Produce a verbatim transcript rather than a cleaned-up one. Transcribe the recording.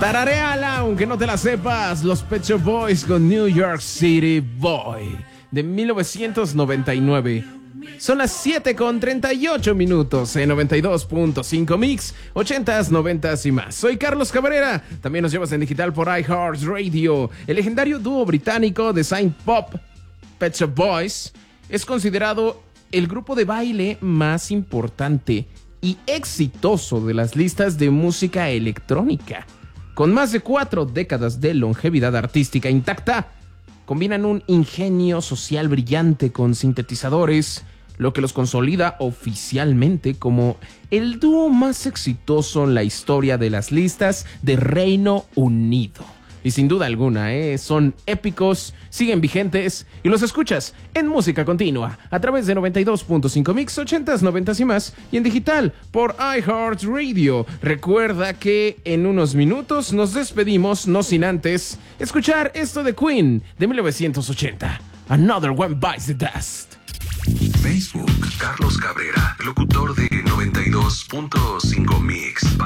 Tarareala, aunque no te la sepas, los Pet Shop Boys con New York City Boy, de mil novecientos noventa y nueve. Son las siete con treinta y ocho minutos en noventa y dos punto cinco Mix, ochentas, noventas y más. Soy Carlos Cabrera, también nos llevas en digital por iHeartRadio. El legendario dúo británico de synth pop Pet Shop Boys es considerado el grupo de baile más importante y exitoso de las listas de música electrónica. Con más de cuatro décadas de longevidad artística intacta, combinan un ingenio social brillante con sintetizadores, lo que los consolida oficialmente como el dúo más exitoso en la historia de las listas de Reino Unido. Y sin duda alguna, ¿eh? son épicos, siguen vigentes y los escuchas en música continua a través de noventa y dos punto cinco Mix, ochentas, noventas y más, y en digital por iHeartRadio. Recuerda que en unos minutos nos despedimos, no sin antes escuchar esto de Queen de mil novecientos ochenta. Another One Bites the Dust. Facebook, Carlos Cabrera, locutor de noventa y dos punto cinco Mix.